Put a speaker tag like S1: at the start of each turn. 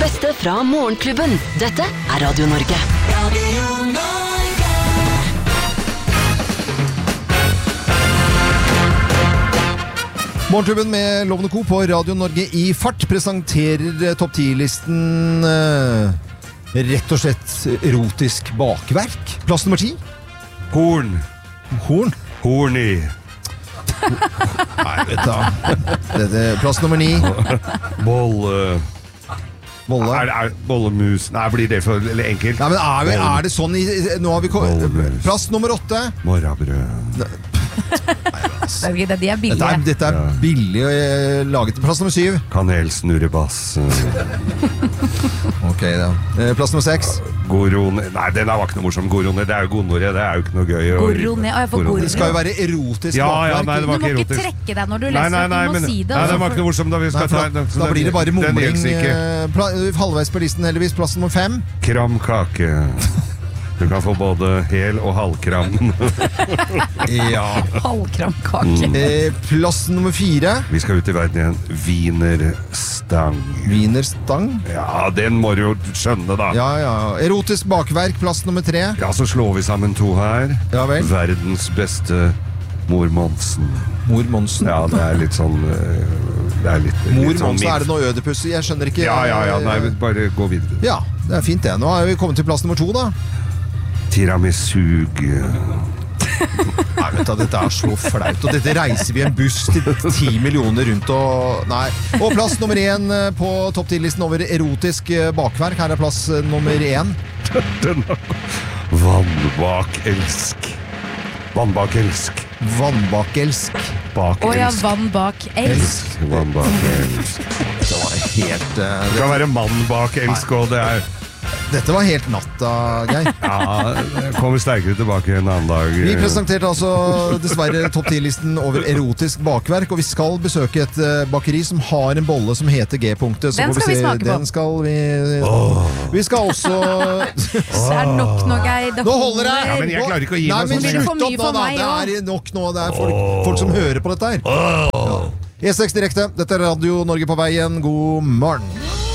S1: beste fra Morgenklubben. Dette Radio Norge. Radio Norge.
S2: Morgenklubben med Lovende Co på Radio Norge i fart presenterer topp 10-listen rett og slett erotisk bakverk. Plass nummer 10.
S3: Horn. Horny.
S2: Nei, vet du. Plass nummer 9.
S3: Bolle. Bollemus. Nei, blir det for enkelt?
S2: Nei, men er det sånn nå har vi plass nummer 8.
S3: Morrabrød.
S4: De er billige.
S2: Dette er billig laget. Plass nummer 7.
S3: Kanelsnurrebass.
S2: Ok, da. Plass nummer 6.
S3: Gorone. Nei, den var ikke noe morsom. Gorone, det er jo gonoré. Det er jo ikke noe gøy.
S4: Gorone.
S2: Det skal jo være erotisk bakverk.
S3: Nei, det var ikke erotisk.
S4: Du må ikke trekke deg når du leser det. Du må si det.
S3: Nei, det var ikke noe morsomt.
S2: Da blir det bare mumling. Halvveis på listen, heldigvis. Plass nummer 5.
S3: Kramkake. Du kan få både hel- og halvkram.
S2: Ja.
S4: Halvkramkake.
S2: Plass nummer 4.
S3: Vi skal ut i verden igjen. Wienerstang.
S2: Wienerstang?
S3: Ja, den må du jo skjønne, da.
S2: Ja. Erotisk bakverk, plass nummer 3.
S3: Ja, så slår vi sammen 2 her.
S2: Ja vel.
S3: Verdens beste Mor Monsen.
S2: Mor Monsen?
S3: Ja, det er litt sånn...
S2: Mor Monsen, er det noe ødepus? Jeg skjønner ikke...
S3: Ja, nei, bare gå videre.
S2: Ja, det er fint det. Nå har vi kommet til plass nummer 2, da.
S3: Tiramisug.
S2: Nei, vet du, dette er så flaut. Og dette reiser vi en buss til 10 millioner rundt og... Nei. Og plass nummer 1 på topp 10-listen over erotisk bakverk. Her er plass nummer 1.
S3: Vannbakelsk. Vannbakelsk.
S2: Vannbakelsk.
S4: Ja, vann bak elsk.
S3: Vannbakelsk.
S2: Det var helt...
S3: Det kan være mann bak elsk, og det er...
S2: Dette var helt natta, Geir.
S3: Ja, det kommer sterkere tilbake en annen dag.
S2: Vi presenterte altså dessverre topp 10-listen over erotisk bakverk, og vi skal besøke et bakeri som har en bolle som heter G-punktet.
S4: Den skal vi smake på.
S2: Den skal vi... Vi skal også...
S4: Så er nok nå, Geir.
S2: Nå holder det!
S3: Ja, men jeg klarer ikke å gi
S2: Nei,
S3: meg
S2: men
S3: sånn.
S2: slutt opp da, det er nok nå. Det er folk som hører på dette her. Ja. E6 direkte. Dette er Radio Norge på vei igjen. God morgen.